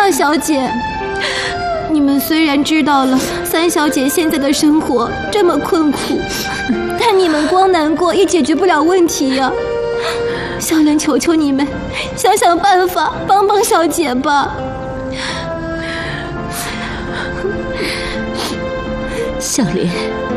大小姐，你们虽然知道了三小姐现在的生活这么困苦，但你们光难过也解决不了问题呀。小莲，求求你们，想想办法，帮帮小姐吧。 小莲，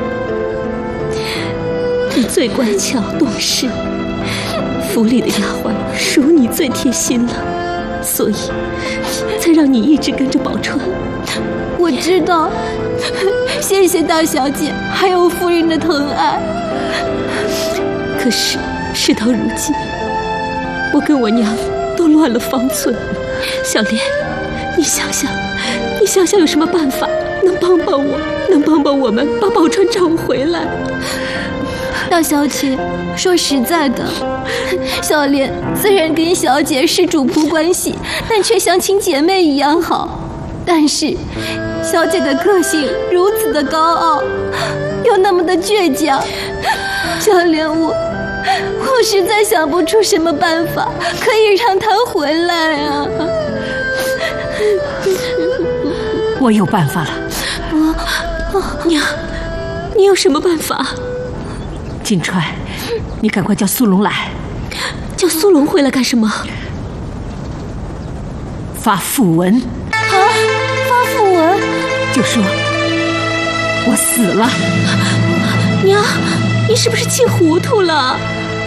你最乖巧懂事，府里的丫鬟属你最贴心了，所以才让你一直跟着宝钏。 我知道，谢谢大小姐，还有夫人的疼爱。 可是事到如今，我跟我娘都乱了方寸。小莲，你想想有什么办法能帮帮我们把宝钏找回来？ 大小姐，说实在的，小莲虽然跟小姐是主仆关系，但却像亲姐妹一样好。但是小姐的个性如此的高傲，又那么的倔强，小莲，我实在想不出什么办法可以让她回来啊。 我有办法了。 娘，你有什么办法？ 金钏，你赶快叫苏龙来。 叫苏龙回来干什么？ 发讣文。 啊，发讣文？ 就说我死了。 娘，你是不是气糊涂了？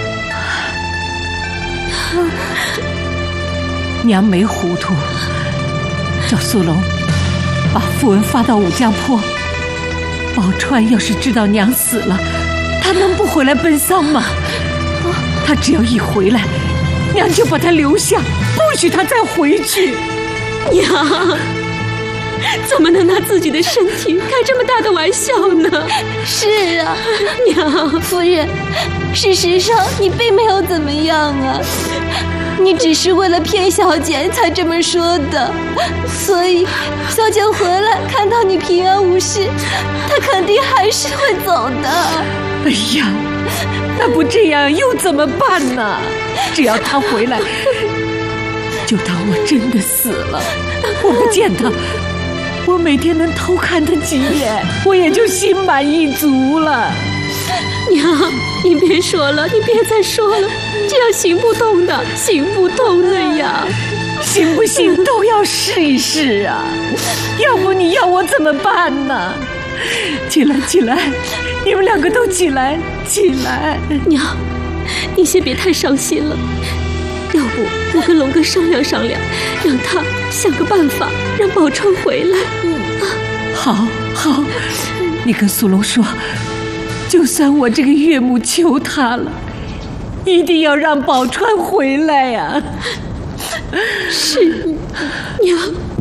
娘没糊涂，叫苏龙把讣文发到武江坡。宝钏要是知道娘死了，他能不回来奔丧吗？他只要一回来，娘就把他留下，不许他再回去。 娘，怎么能拿自己的身体开这么大的玩笑呢？ 是啊， 娘， 夫人，事实上你并没有怎么样啊，你只是为了骗小姐才这么说的。所以小姐回来看到你平安无事，她肯定还是会走的。 哎呀，那不这样又怎么办呢？只要他回来，就当我真的死了。我不见他，我每天能偷看他几眼，我也就心满意足了。 娘，你别说了，你别再说了，这样行不通的，行不通的呀！ 行不行都要试一试啊，要不你要我怎么办呢？起来，起来，你们两个都起来，起来！ 娘，你先别太伤心了，要不我跟龙哥商量商量，让他想个办法让宝钏回来。 好，好，你跟苏龙说，就算我这个岳母求他了，一定要让宝钏回来呀！ 是，娘。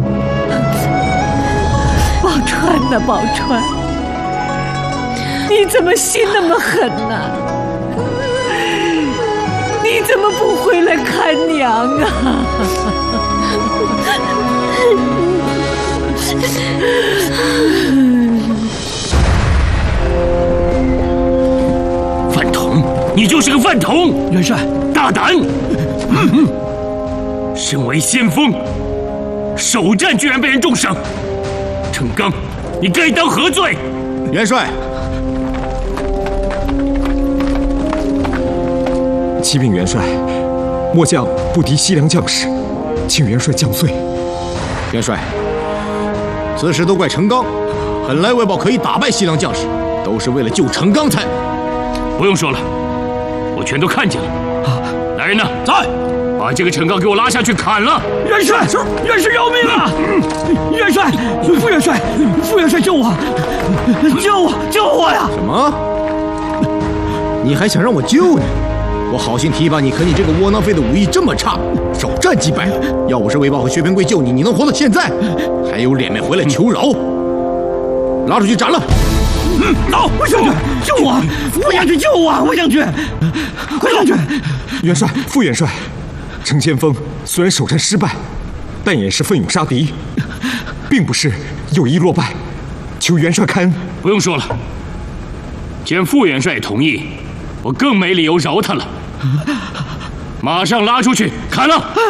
宝钏呐，宝钏，你怎么心那么狠呢？你怎么不回来看娘啊？ 饭桶，你就是个饭桶！ 元帅， 大胆！身为先锋，首战居然被人重伤，程刚，你该当何罪？ 元帅， 启禀元帅，末将不敌西凉将士，请元帅降罪。 元帅，此事都怪程刚，本来魏豹可以打败西凉将士，都是为了救程刚才。 不用说了，我全都看见了。来人呐， 在！ 把这个程刚给我拉下去砍了！ 元帅，元帅饶命啊！元帅，副元帅，副元帅救我！救我呀！什么？你还想让我救你？我好心提拔你，可你这个窝囊废的武艺这么差，首战即败。要不是魏豹和薛平贵救你，你能活到现在？还有脸面回来求饶？拉出去斩了！走，将军，救我！副将军救我！副将军，快上去！ 元帅，副元帅，程先锋虽然首战失败，但也是奋勇杀敌，并不是有意落败，求元帅开恩。 不用说了，既然副元帅也同意，我更没理由饶他了。马上拉出去砍了！